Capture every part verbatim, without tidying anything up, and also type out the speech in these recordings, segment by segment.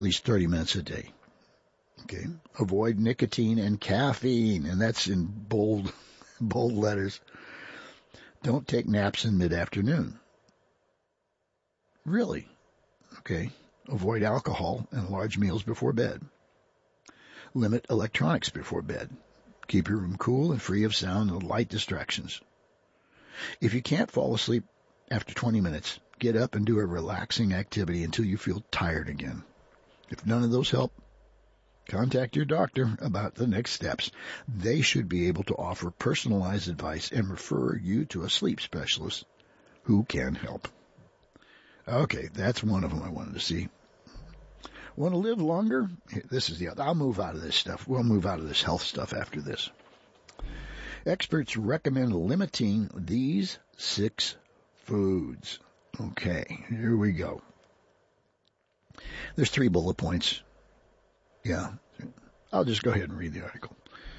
least thirty minutes a day. Okay. Avoid nicotine and caffeine, and that's in bold, bold letters. Don't take naps in mid-afternoon. Really? Okay. Avoid alcohol and large meals before bed. Limit electronics before bed. Keep your room cool and free of sound and light distractions. If you can't fall asleep after twenty minutes, get up and do a relaxing activity until you feel tired again. If none of those help, contact your doctor about the next steps. They should be able to offer personalized advice and refer you to a sleep specialist who can help. Okay, that's one of them I wanted to see. Want to live longer? This is the other. I'll move out of this stuff. We'll move out of this health stuff after this. Experts recommend limiting these six foods. Okay, here we go. There's three bullet points. Yeah, I'll just go ahead and read the article.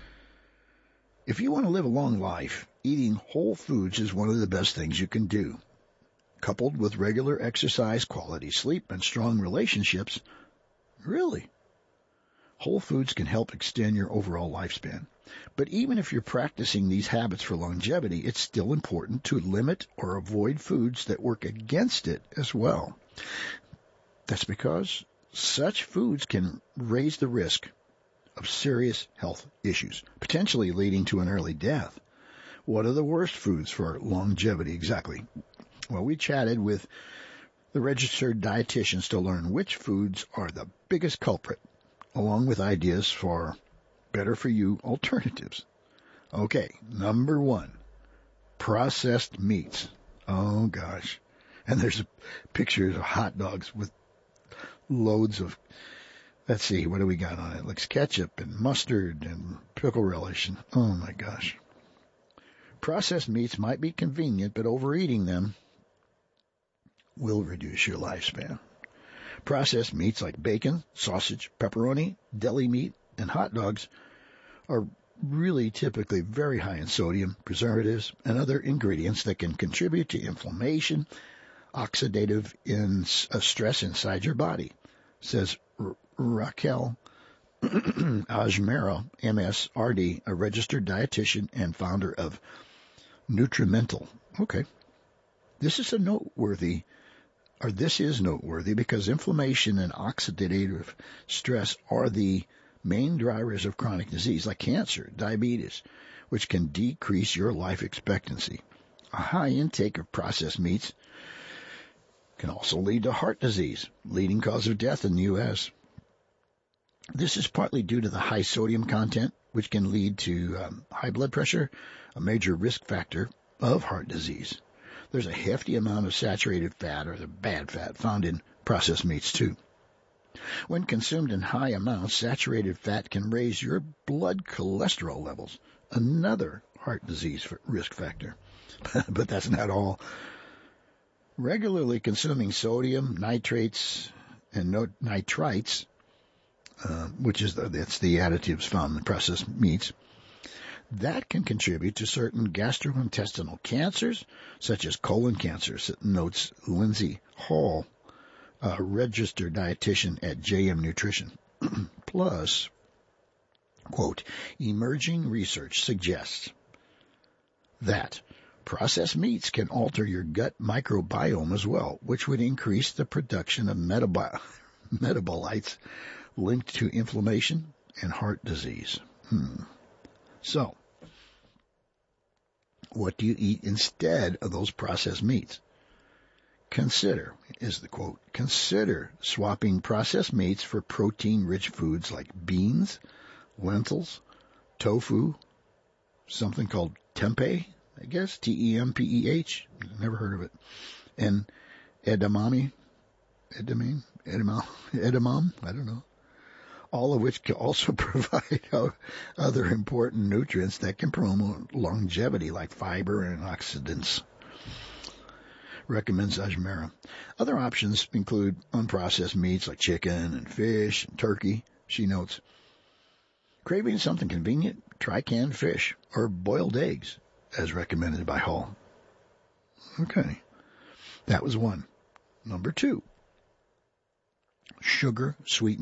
If you want to live a long life, eating whole foods is one of the best things you can do. Coupled with regular exercise, quality sleep, and strong relationships, really, whole foods can help extend your overall lifespan. But even if you're practicing these habits for longevity, it's still important to limit or avoid foods that work against it as well. That's because such foods can raise the risk of serious health issues, potentially leading to an early death. What are the worst foods for longevity exactly? Well, we chatted with the registered dietitians to learn which foods are the biggest culprit, along with ideas for better-for-you alternatives. Okay, number one, processed meats. Oh, gosh. And there's pictures of hot dogs with loads of, let's see, what do we got on it? It looks ketchup and mustard and pickle relish. And, oh, my gosh. Processed meats might be convenient, but overeating them will reduce your lifespan. Processed meats like bacon, sausage, pepperoni, deli meat, and hot dogs are really typically very high in sodium, preservatives, and other ingredients that can contribute to inflammation, oxidative in, uh, stress inside your body, says R- Raquel Ajmera, M S R D, a registered dietitian and founder of Nutrimental. Okay. This is a noteworthy Or this is noteworthy because inflammation and oxidative stress are the main drivers of chronic disease like cancer, diabetes, which can decrease your life expectancy. A high intake of processed meats can also lead to heart disease, leading cause of death in the U S. This is partly due to the high sodium content, which can lead to um, high blood pressure, a major risk factor of heart disease. There's a hefty amount of saturated fat, or the bad fat, found in processed meats, too. When consumed in high amounts, saturated fat can raise your blood cholesterol levels, another heart disease risk factor. But that's not all. Regularly consuming sodium, nitrates, and no, nitrites, uh, which is the, that's the additives found in processed meats, that can contribute to certain gastrointestinal cancers, such as colon cancer, notes Lindsay Hall, a registered dietitian at J M Nutrition. Plus, quote, emerging research suggests that processed meats can alter your gut microbiome as well, which would increase the production of metab- metabolites linked to inflammation and heart disease. Hmm. So, what do you eat instead of those processed meats? Consider, is the quote, consider swapping processed meats for protein-rich foods like beans, lentils, tofu, something called tempeh, I guess, T E M P E H, never heard of it, and edamame, edamame, edamame, edamame, I don't know. All of which can also provide other important nutrients that can promote longevity, like fiber and oxidants, recommends Ajmera. Other options include unprocessed meats like chicken and fish and turkey, she notes. Craving something convenient? Try canned fish or boiled eggs, as recommended by Hall. Okay, that was one. Number two. Sugar, sweet